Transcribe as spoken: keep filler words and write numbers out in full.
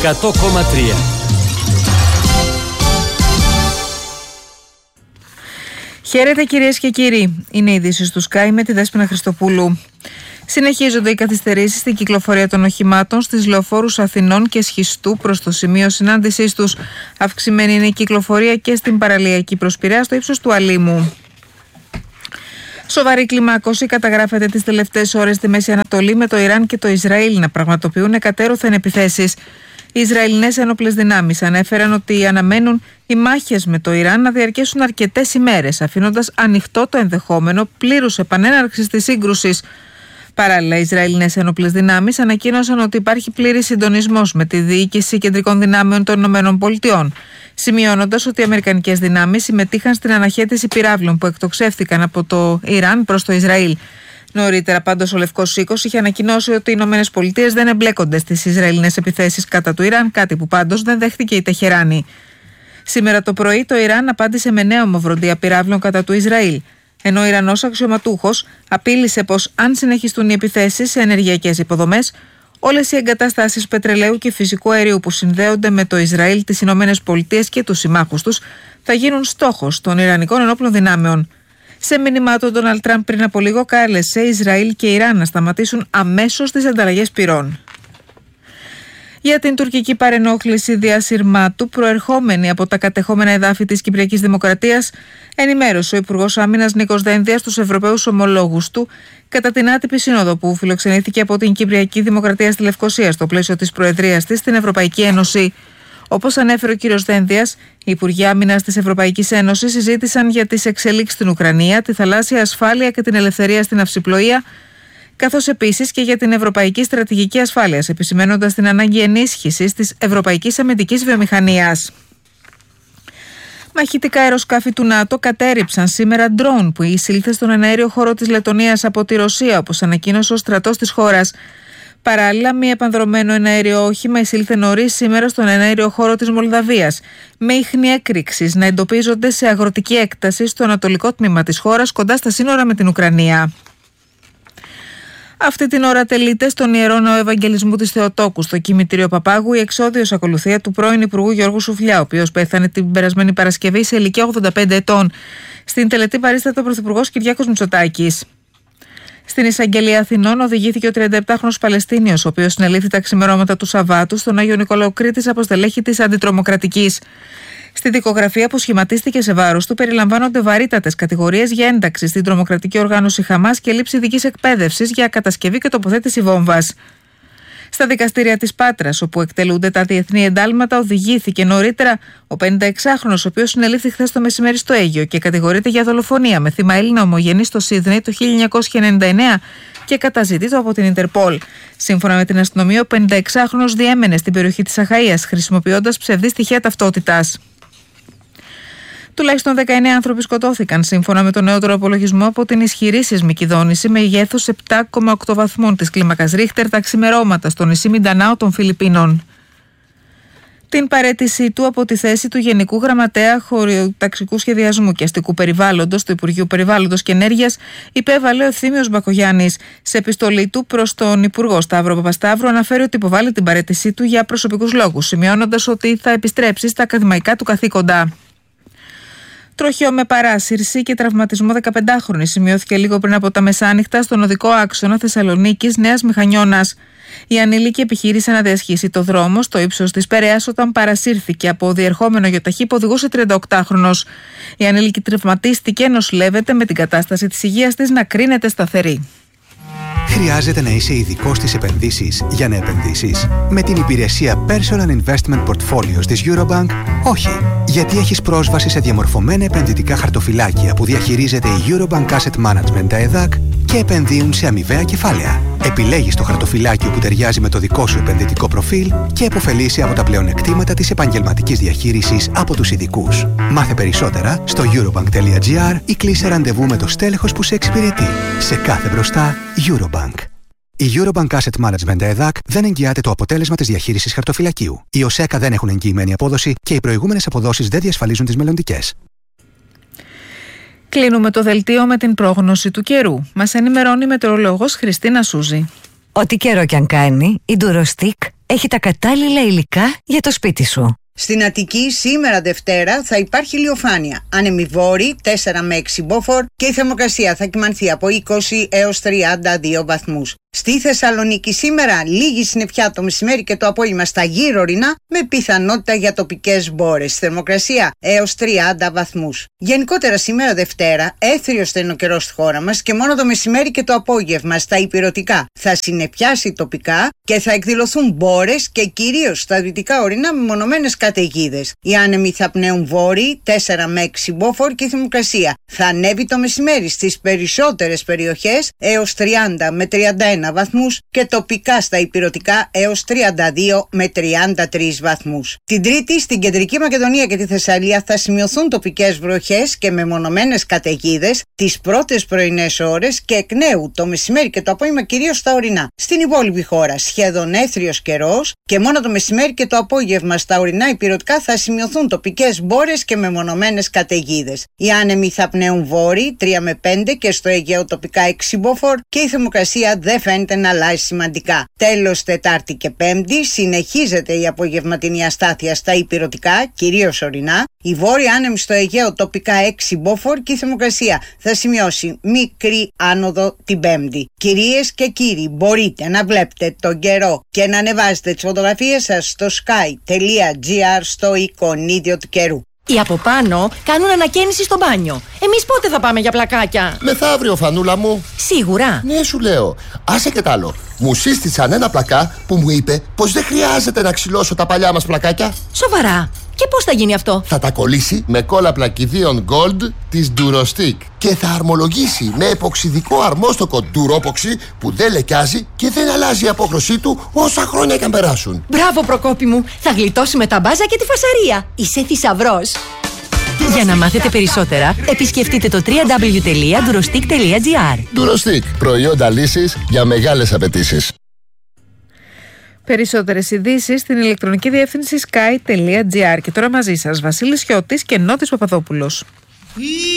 εκατό κόμμα τρία. Χαίρετε κυρίες και κύριοι, είναι οι ειδήσεις του Sky με τη Δέσποινα Χριστοπούλου. Συνεχίζονται οι καθυστερήσεις στην κυκλοφορία των οχημάτων στις λεωφόρους Αθηνών και Σχιστού προς το σημείο συνάντησής τους. Αυξημένη είναι η κυκλοφορία και στην παραλιακή προς Πειραιά στο ύψος του Αλήμου. Σοβαρή κλιμάκωση καταγράφεται τις τελευταίες ώρες στη Μέση Ανατολή, με το Ιράν και το Ισραήλ να πραγματοποιούν εκατέρωθεν επιθέσεις. Οι Ισραηλινές ένοπλες δυνάμεις ανέφεραν ότι αναμένουν οι μάχες με το Ιράν να διαρκέσουν αρκετές ημέρες, αφήνοντας ανοιχτό το ενδεχόμενο πλήρους επανέναρξης της σύγκρουσης. Παράλληλα, οι Ισραηλινές ένοπλες δυνάμεις ανακοίνωσαν ότι υπάρχει πλήρης συντονισμός με τη διοίκηση κεντρικών δυνάμεων των ΗΠΑ, σημειώνοντας ότι οι αμερικανικές δυνάμεις συμμετείχαν στην αναχέτηση πυράβλων που εκτοξεύθηκαν από το Ιράν προς το Ισραήλ. Νωρίτερα, πάντως, ο Λευκός Οίκος είχε ανακοινώσει ότι οι ΗΠΑ δεν εμπλέκονται στις Ισραηλινές επιθέσεις κατά του Ιράν, κάτι που πάντως δεν δέχτηκε η Τεχεράνη. Σήμερα το πρωί, το Ιράν απάντησε με νέα ομοβροντία πυράβλων κατά του Ισραήλ, ενώ ο Ιρανός αξιωματούχος απείλησε πως αν συνεχιστούν οι επιθέσεις σε ενεργειακές υποδομές, όλες οι εγκαταστάσεις πετρελαίου και φυσικού αερίου που συνδέονται με το Ισραήλ, τις Ηνωμένες Πολιτείες και τους συμμάχους τους θα γίνουν στόχος των Ιρανικών ενόπλων δυνάμεων. Σε μήνυμά του, ο Ντόναλντ Τραμπ πριν από λίγο κάλεσε Ισραήλ και Ιράν να σταματήσουν αμέσως τις ανταλλαγές πυρών. Για την τουρκική παρενόχληση διασυρμάτου προερχόμενη από τα κατεχόμενα εδάφη της Κυπριακής Δημοκρατίας, ενημέρωσε ο Υπουργός Άμυνας Νίκος Δένδιας στους Ευρωπαίους ομολόγους του κατά την άτυπη σύνοδο που φιλοξενήθηκε από την Κυπριακή Δημοκρατία στη Λευκοσία στο πλαίσιο της Προεδρίας της στην Ευρωπαϊκή Ένωση. Όπως ανέφερε ο κ. Δένδιας, οι Υπουργοί Άμυνας της Ευρωπαϊκής Ένωσης συζήτησαν για τις εξελίξεις στην Ουκρανία, τη θαλάσσια ασφάλεια και την ελευθερία στην ναυσιπλοεία, καθώς επίσης και για την ευρωπαϊκή στρατηγική ασφάλειας, επισημαίνοντας την ανάγκη ενίσχυσης της ευρωπαϊκής αμυντικής βιομηχανίας. Μαχητικά αεροσκάφη του ΝΑΤΟ κατέριψαν σήμερα ντρόουν που εισήλθε στον εναέριο χώρο της Λετωνίας από τη Ρωσία, όπως ανακοίνωσε ο στρατός της χώρας. Παράλληλα, μη επανδρωμένο εναέριο όχημα εισήλθε νωρίς σήμερα στον εναέριο χώρο της Μολδαβίας, με ίχνη έκρηξης να εντοπίζονται σε αγροτική έκταση στο ανατολικό τμήμα της χώρας, κοντά στα σύνορα με την Ουκρανία. Αυτή την ώρα τελείται στον Ιερό Ναό Ευαγγελισμού της Θεοτόκου, στο κημητήριο Παπάγου, η εξώδιος ακολουθία του πρώην Υπουργού Γιώργου Σουφλιά, ο οποίος πέθανε την περασμένη Παρασκευή σε ηλικία ογδόντα πέντε ετών. Στην τελετή παρίσταται ο Πρωθυπουργός Κυριάκος Μητσοτάκης. Στην Εισαγγελία Αθηνών οδηγήθηκε ο τριανταεπτάχρονος Παλαιστίνιος, ο οποίος συνελήφθη τα ξημερώματα του Σαββάτου στον Άγιο Νικολαό Κρήτης από στελέχη της Αντιτρομοκρατικής. Στη δικογραφία που σχηματίστηκε σε βάρος του περιλαμβάνονται βαρύτατες κατηγορίες για ένταξη στην τρομοκρατική οργάνωση Χαμάς και λήψη ειδικής εκπαίδευσης για κατασκευή και τοποθέτηση βόμβας. Στα δικαστήρια της Πάτρας, όπου εκτελούνται τα διεθνή εντάλματα, οδηγήθηκε νωρίτερα ο πενηνταεξάχρονος, ο οποίος συνελήφθη χθες το μεσημέρι στο Αίγυο και κατηγορείται για δολοφονία με θύμα Έλληνα ομογενή στο Σίδνεϊ το χίλια εννιακόσια ενενήντα εννέα και καταζητείται από την Ιντερπόλ. Σύμφωνα με την αστυνομία, ο πενηνταεξάχρονος διέμενε στην περιοχή της Αχαΐας χρησιμοποιώντας ψευδή στοιχεία ταυτότητας. Τουλάχιστον δεκαεννέα άνθρωποι σκοτώθηκαν, σύμφωνα με τον νεότερο απολογισμό, από την ισχυρή σεισμική δόνηση μεγέθους επτά κόμμα οκτώ βαθμών της κλίμακας Ρίχτερ τα ξημερώματα στο νησί Μιντανάο των Φιλιππίνων. Την παραίτησή του από τη θέση του Γενικού Γραμματέα Χωροταξικού Σχεδιασμού και Αστικού Περιβάλλοντος του Υπουργείου Περιβάλλοντος και Ενέργειας υπέβαλε ο Ευθύμιος Μπακογιάννης. Σε επιστολή του προς τον Υπουργό Σταύρο Παπασταύρου αναφέρει ότι υποβάλλει την παραίτησή του για προσωπικούς λόγους, σημειώνοντας ότι θα επιστρέψει στα ακαδημαϊκά του καθήκοντα. Τροχαίο με παράσυρση και τραυματισμό δεκαπεντάχρονη σημειώθηκε λίγο πριν από τα μεσάνυχτα στον οδικό άξονα Θεσσαλονίκης Νέας Μηχανιώνας. Η ανήλικη επιχείρησε να διασχίσει το δρόμο στο ύψος της Πειραιάς όταν παρασύρθηκε από διερχόμενο γιοταχή που οδηγούσε τριανταοκτάχρονος. Η ανήλικη τραυματίστηκε, νοσηλεύεται με την κατάσταση της υγείας της να κρίνεται σταθερή. Χρειάζεται να είσαι ειδικός στις επενδύσεις για να επενδύσεις? Με την υπηρεσία Personal Investment Portfolios της Eurobank, όχι. Γιατί έχεις πρόσβαση σε διαμορφωμένα επενδυτικά χαρτοφυλάκια που διαχειρίζεται η Eurobank Asset Management, τα ΕΔΑΚ, και επενδύουν σε αμοιβαία κεφάλαια. Επιλέγεις το χαρτοφυλάκιο που ταιριάζει με το δικό σου επενδυτικό προφίλ και επωφελείσαι από τα πλεονεκτήματα της επαγγελματικής διαχείρισης από τους ειδικούς. Μάθε περισσότερα στο eurobank τελεία gr ή κλείσε ραντεβού με το στέλεχος που σε εξυπηρετεί. Σε κάθε μπροστά, Eurobank. Η Eurobank Asset Management ΕΔΑΚ δεν εγγυάται το αποτέλεσμα της διαχείρισης χαρτοφυλακίου. Οι ΟΣΕΚΑ δεν έχουν εγγυημένη απόδοση και οι προηγούμενες αποδόσεις δεν διασφαλίζουν τις μελλοντικές. Κλείνουμε το δελτίο με την πρόγνωση του καιρού. Μας ενημερώνει η μετεωρολόγος Χριστίνα Σούζη. Ό,τι καιρό κι αν κάνει, η Durostec έχει τα κατάλληλα υλικά για το σπίτι σου. Στην Αττική σήμερα Δευτέρα θα υπάρχει ηλιοφάνεια. Άνεμοι βόρειοι τέσσερα με έξι μποφόρ και η θερμοκρασία θα κυμανθεί από είκοσι έως τριάντα δύο βαθμούς. Στη Θεσσαλονίκη σήμερα λίγη συννεφιά το μεσημέρι και το απόγευμα στα γύρω ορεινά με πιθανότητα για τοπικές μπόρες. Θερμοκρασία έως τριάντα βαθμούς. Γενικότερα σήμερα Δευτέρα έθριος θα είναι ο καιρός στη χώρα μας και μόνο το μεσημέρι και το απόγευμα στα ηπειρωτικά θα συννεφιάσει τοπικά και θα εκδηλωθούν μπόρες και κυρίως στα δυτικά ορεινά με μονομένες καταιγίδες. Οι άνεμοι θα πνέουν βόρειοι τέσσερα με έξι μποφόρ και η θερμοκρασία θα ανέβει το μεσημέρι στις περισσότερες περιοχές έως τριάντα με τριάντα ένα βαθμούς και τοπικά στα ηπειρωτικά έως τριάντα δύο με τριάντα τρεις βαθμούς. Την Τρίτη στην Κεντρική Μακεδονία και τη Θεσσαλία θα σημειωθούν τοπικές βροχές και μεμονωμένες καταιγίδες τις πρώτες πρωινές ώρες και εκ νέου το μεσημέρι και το απόγευμα κυρίως στα ορεινά. Στην υπόλοιπη χώρα σχεδόν έθριος καιρός και μόνο το μεσημέρι και το απόγευμα στα ορεινά ηπειρωτικά θα σημειωθούν τοπικές μπόρες και μεμονωμένες καταιγίδες. Οι άνεμοι θα πνέουν βόρειοι τρία με πέντε και στο Αιγαίο τοπικά έξι μποφόρ και η θερμοκρασία δεν φαίνεται να αλλάζει σημαντικά. Τέλος, Τετάρτη και Πέμπτη συνεχίζεται η απογευματινή αστάθεια στα ηπειρωτικά, κυρίως ορεινά. Η βόρεια άνεμη στο Αιγαίο τοπικά έξι μποφόρ και η θερμοκρασία θα σημειώσει μικρή άνοδο την Πέμπτη. Κυρίες και κύριοι, μπορείτε να βλέπετε τον καιρό και να ανεβάζετε τις φωτογραφίες σας στο sky τελεία gr στο εικονίδιο του καιρού. Οι από πάνω κάνουν ανακαίνιση στο μπάνιο. Εμείς πότε θα πάμε για πλακάκια? Μεθαύριο, φανούλα μου. Σίγουρα? Ναι, σου λέω. Άσε και τ' άλλο. Μου σύστησαν ένα πλακά που μου είπε πως δεν χρειάζεται να ξυλώσω τα παλιά μας πλακάκια. Σοβαρά? Και πώς θα γίνει αυτό? Θα τα κολλήσει με κόλλα πλακιδίων Gold της Durostick και θα αρμολογήσει με εποξιδικό αρμόστοκο Duropoxy που δεν λεκιάζει και δεν αλλάζει η απόχρωσή του όσα χρόνια και αν περάσουν. Μπράβο, Προκόπη μου. Θα γλιτώσουμε τα μπάζα και τη φασαρία. Είσαι θησαυρός. Για να μάθετε περισσότερα, επισκεφτείτε το double-u double-u double-u τελεία durostick τελεία gr. Durostick, προϊόντα λύσης για μεγάλες απαιτήσεις. Περισσότερες ειδήσεις στην ηλεκτρονική διεύθυνση sky τελεία gr. Και τώρα μαζί σας Βασίλης Χιώτης και Νότης Παπαδόπουλος.